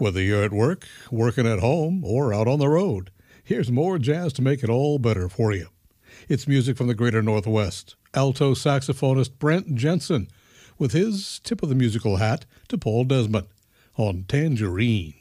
Whether you're at work, working at home, or out on the road, here's more jazz to make it all better for you. It's music from the greater Northwest. Alto saxophonist Brent Jensen with his tip of the musical hat to Paul Desmond on Tangerine.